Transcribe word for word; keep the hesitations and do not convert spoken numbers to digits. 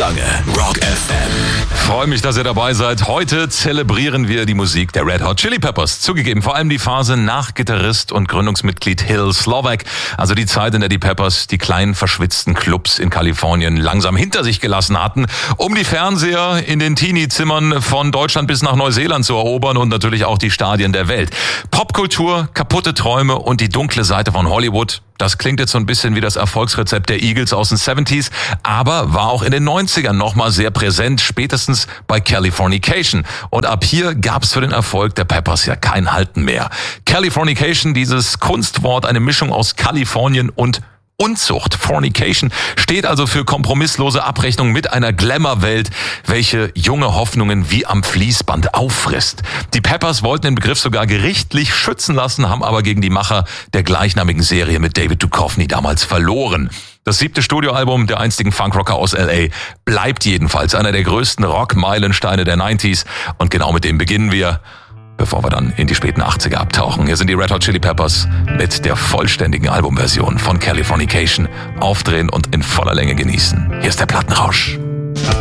lange Rock F M. Freue mich, dass ihr dabei seid. Heute zelebrieren wir die Musik der Red Hot Chili Peppers. Zugegeben, vor allem die Phase nach Gitarrist und Gründungsmitglied Hill Slovak. Also die Zeit, in der die Peppers die kleinen verschwitzten Clubs in Kalifornien langsam hinter sich gelassen hatten, um die Fernseher in den Teenie-Zimmern von Deutschland bis nach Neuseeland zu erobern und natürlich auch die Stadien der Welt. Popkultur, kaputte Träume und die dunkle Seite von Hollywood. Das klingt jetzt so ein bisschen wie das Erfolgsrezept der Eagles aus den siebziger, aber war auch in den neunzigern nochmal sehr präsent, spätestens bei Californication. Und ab hier gab's für den Erfolg der Peppers ja kein Halten mehr. Californication, dieses Kunstwort, eine Mischung aus Kalifornien und Unzucht, Fornication, steht also für kompromisslose Abrechnung mit einer Glamour-Welt, welche junge Hoffnungen wie am Fließband auffrisst. Die Peppers wollten den Begriff sogar gerichtlich schützen lassen, haben aber gegen die Macher der gleichnamigen Serie mit David Duchovny damals verloren. Das siebte Studioalbum der einstigen Funkrocker aus L A bleibt jedenfalls einer der größten Rock-Meilensteine der neunziger und genau mit dem beginnen wir, bevor wir dann in die späten achtziger abtauchen. Hier sind die Red Hot Chili Peppers mit der vollständigen Albumversion von Californication. Aufdrehen und in voller Länge genießen. Hier ist der Plattenrausch.